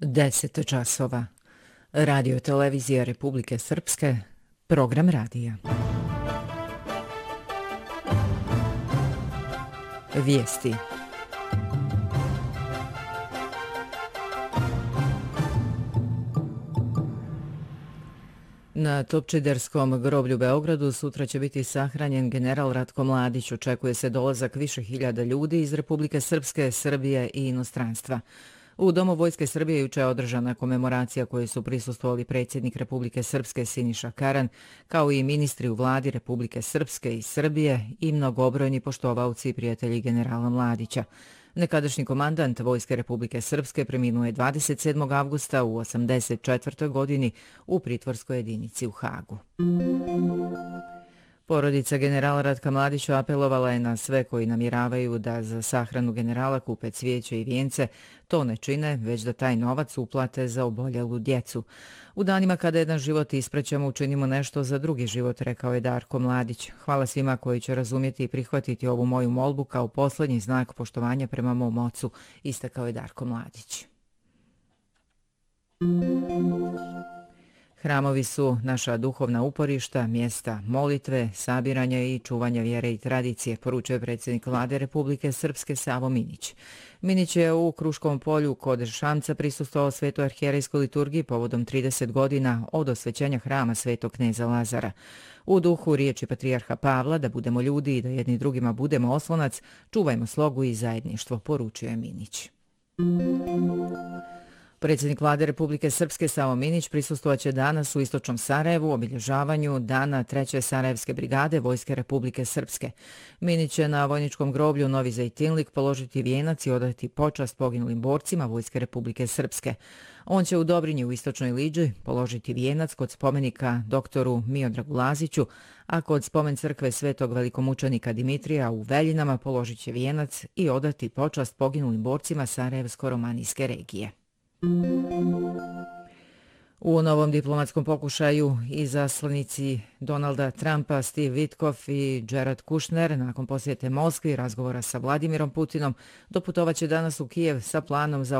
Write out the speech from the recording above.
10 časova. Radio televizija Republike Srpske, program radija. Vijesti. Na Topčiderskom groblju Beogradu sutra će biti sahranjen general Ratko Mladić. Očekuje se dolazak više hiljada ljudi iz Republike Srpske, Srbije i inostranstva. U Domu Vojske Srbije juče je održana komemoracija kojoj su prisustvovali predsjednik Republike Srpske Siniša Karan, kao i ministri u vladi Republike Srpske i Srbije i mnogobrojni poštovaoci i prijatelji generala Mladića. Nekadašnji komandant Vojske Republike Srpske preminuo je 27. avgusta u 84. godini u pritvorskoj jedinici u Hagu. Porodica generala Ratka Mladića apelovala je na sve koji namjeravaju da za sahranu generala kupe cvijeće i vijence, to ne čine, već da taj novac uplate za oboljelu djecu. U danima kada jedan život ispraćamo, učinimo nešto za drugi život, rekao je Darko Mladić. Hvala svima koji će razumjeti i prihvatiti ovu moju molbu kao posljednji znak poštovanja prema mom ocu, istakao je Darko Mladić. Hramovi su naša duhovna uporišta, mjesta molitve, sabiranja i čuvanja vjere i tradicije, poručuje predsjednik vlade Republike Srpske Savo Minić. Minić je u Kruškom polju kod Šamca prisustvovao svetoj arhijerejskoj liturgiji povodom 30 godina od osvećenja hrama svetog kneza Lazara. U duhu riječi patrijarha Pavla da budemo ljudi i da jedni drugima budemo oslonac, čuvajmo slogu i zajedništvo, poručuje Minić. Predsjednik vlade Republike Srpske Savo Minić prisustvovaće danas u istočnom Sarajevu obilježavanju Dana 3. Sarajevske brigade Vojske Republike Srpske. Minić će na vojničkom groblju Novi Zejtinlik položiti vijenac i odati počast poginulim borcima Vojske Republike Srpske. On će u Dobrinji u istočnoj Liđi položiti vijenac kod spomenika doktoru Miodragu Laziću, a kod spomen crkve svetog velikomučenika Dimitrija u Veljinama položit će vijenac i odati počast poginulim borcima Sarajevsko-romanijske regije. U novom diplomatskom pokušaju izaslanici Donalda Trumpa, Steve Witkoff i Jared Kushner nakon posjete Moskvi i razgovora sa Vladimirom Putinom doputovaće danas u Kijev sa planom za